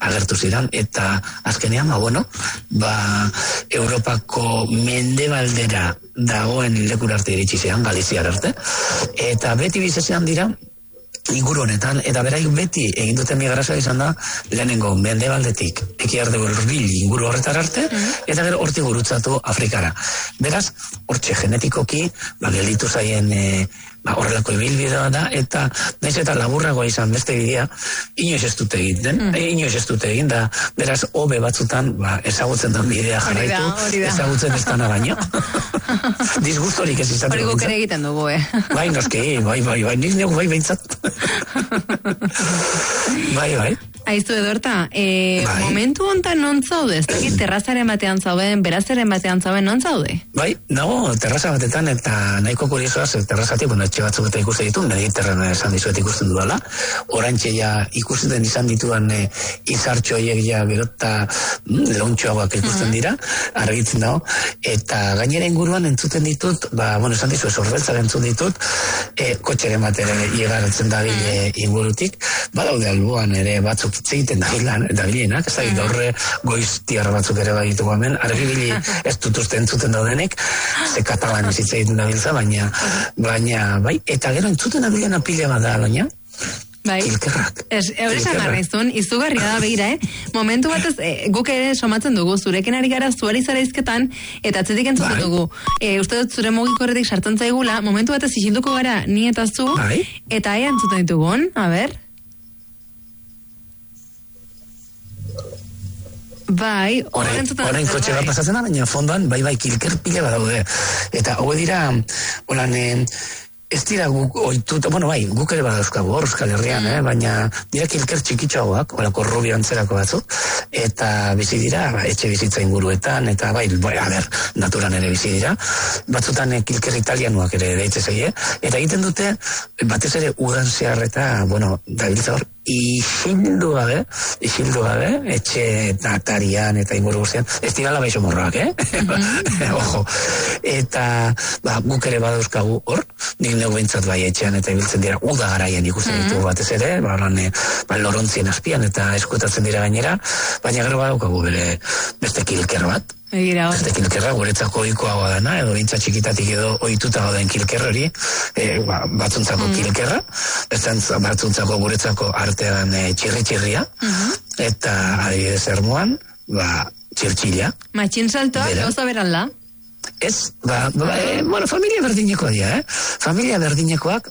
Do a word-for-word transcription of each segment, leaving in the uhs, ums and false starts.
agertu ziren, eta azkenean, ba, bueno, ba, Europako mendebaldera dagoen lekura arte iritsi zean, Galiziar arte, eta beti bizezean dira, inguru honetan, eta beraik beti egin duten migrazioa izan da, lehenengo mendebaldetik ekialde hurbil inguru horretar arte, eta gero hortik gurutzatu Afrikara. Beraz, hortxe genetikoki, ba, gelditu zaien e, ba, horrelako ibilbidea da, eta naiz eta laburragoa izan beste bidea, inoiz ez dute egiten, mm. inoiz ez dute egin, da, beraz, hobe batzutan, ba, ezagutzen den bidea jarraitu, ezagutzen ez dana baino. Disgustorik ez izan. Hori guk ere egiten dugu, eh? Bai, noski, bai, bai, bai, nik neu bai behintzat. Bai, bai. Aizu Edorta, e, bai. Momentu hontan non zaude? Ez dakit terrazaren batean zauden, berazaren batean zauden, non zaude? Bai, nago terraza batetan eta nahiko kuriosoa, terrazatik, bueno, etxe batzuk eta ikusten ditu, mediterran esan dizuet ikusten dudala, orantxe ja ikusten izan dituan e, izartxo horiek ja gerota mm, launtxoagoak ikusten dira, argitzen dago, eta gainera inguruan entzuten ditut, ba, bueno, esan dizuet, sorbeltzak entzun ditut, e, kotxeren bat ere igarotzen dabil e, ingurutik, badaude alboan ere batzuk egiten dabilenak, ez da, gaurre goiz tiarra batzuk ere bagitu hemen, argibili ez dutuzte entzuten daudenek, ze katalan ez hitz egiten dabiltza, baina, baina, bai, eta gero entzuten dabilena pila bat da, baina, bai. Kilkerrak. Ez, eurez amarrizun, izugarria da begira, eh? Momentu batez, eh, guk ere somatzen dugu, zurekin ari gara zuari zara izketan, eta atzetik entzuten bai. Dugu. E, uste dut zure mugiko horretik sartzen zaigula, momentu batez isilduko gara ni eta zu, bai. Eta aia entzuten ditugun, a ber? Bai, horren horren kotxe bat pasatzen da, baina fondoan, bai, bai, kilker pila bat daude. Eta hau dira, holan, ez dira guk oituta, bueno, bai, guk ere badauzkagu hor Euskal Herrian, eh, baina dira kilker txikitxoagoak, horako rubio antzerako batzuk, eta bizi dira, ba, etxe bizitza inguruetan, eta bai, bai, a ber, naturan ere bizi dira, batzutan eh, kilker italianuak ere deitze zaie, eta egiten dute, batez ere udan zehar eta, bueno, dabiltza hor, isildu gabe, isildu gabe, etxe eta atarian eta inguru guztian, ez dira labaizo morroak, eh? Mm-hmm. Ojo. Eta, ba, guk ere badauzkagu hor, nik neu behintzat bai etxean eta ibiltzen dira, uda garaian ikusten mm-hmm. ditugu batez ere, ba, lan, ba, lorontzien azpian eta eskutatzen dira gainera, baina gero badaukagu bere beste kilker bat. Beste kilkerra, guretzako ohikoa dana, edo bintza txikitatik edo ohituta den kilker hori, e, ba, batzuntzako mm. kilkerra, batzuntzako guretzako artean e, txirri-txirria, mm-hmm. eta adibidez ermuan, ba, txirtxila. Matxin saltoa, gauza beran da? Ez, ba, ba e, bueno, familia berdinekoa dira, eh? Familia berdinekoak,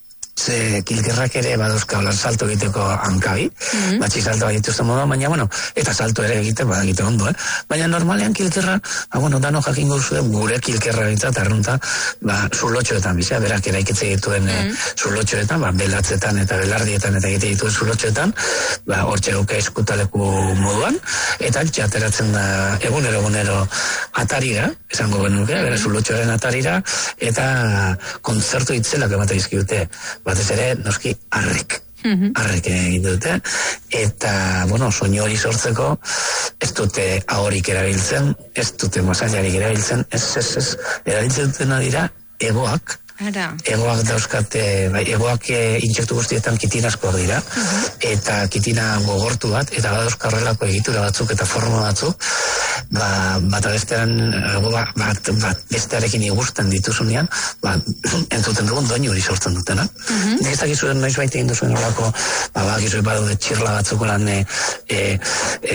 ze kilkerrak ere baduzka holan salto egiteko hankabi, mm-hmm. batxi salto egituzten moda, baina, bueno, eta salto ere egite, bada egite ondo, eh? Baina normalean kilkerra, ba, bueno, dano jakingo zuen gure kilkerra bintzat, arrunta, ba, zulotxoetan bizea, berak eraikitze dituen mm-hmm. eh, zulotxoetan, ba, belatzetan eta belardietan eta egite dituen zulotxoetan, ba, hortxe gauka eskutaleku moduan, eta altxe ateratzen da egunero egunero atarira, esango genuke, bera zulotxoaren atarira, eta kontzertu itzelak emate izkiute, batez ere, noski, arrek. Mm-hmm. Arrek egin dute. Eta, bueno, soinu hori sortzeko, ez dute ahorik erabiltzen, ez dute masailarik erabiltzen, ez, ez, ez, erabiltzen dutena dira egoak. Ara. Egoak dauzkate, bai, egoak e, intsektu guztietan kitina asko dira, uh-huh. eta kitina gogortu bat, eta badauzka horrelako egitura batzuk eta forma batzuk, ba, bat bestean, bat, bat bestearekin igusten dituzunean, ba, entzuten dugun doinu hori sortzen dutena. Uh-huh. Nik ez dakizuen noiz baita egin duzuen horrelako, ba, ba, gizu badaude txirla batzuk lan e, e, e,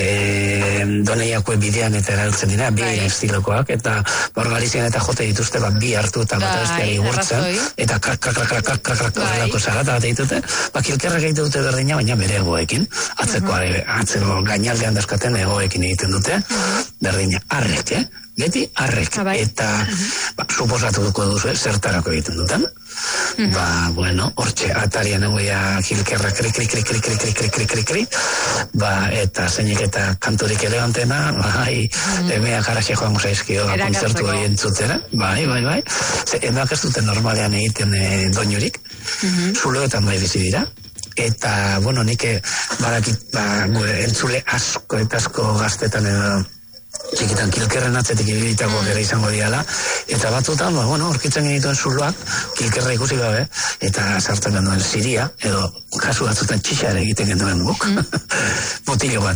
doneiako bidean eta erabiltzen dira, bi right. estilokoak, eta hor Galizian eta jote dituzte, ba, bi hartu eta bat besteari igurtzen, eta krak, krak, krak, krak, krak, krak, horrelako zarata bat egitute, ba, kilkerrak egite dute berdina, baina bere egoekin, atzeko, uh-huh. atzeko gainaldean dauzkaten egoekin egiten dute, uh-huh. berdina, arrek, eh? Beti, arrek, uh-huh. eta, ba, suposatu duko duzu, eh? Zertarako egiten duten, uh-huh. ba, bueno, hortxe, atarian egoia kilkerra kri, kri, kri, kri, kri, kri, kri, kri, kri, kri, ba, eta zeinik eta kanturik elegantena, bai, uh-huh. emea garaxe joan zaizkio, kontzertu hori entzutera, bai, bai, bai, ze, emak ez duten normalean egiten e, doinurik, uh-huh. zuloetan bai bizi dira, eta, bueno, nik badakit, ba, gure, entzule asko eta asko gaztetan edo, txikitan kilkerren atzetik ibilitako gara izango diala, eta batzutan, ba, bueno, orkitzen genituen zuloak, kilkerra ikusi gabe, eta sartzen genuen ziria, edo kasu batzutan txixare egiten genuen guk, mm. botilo bat.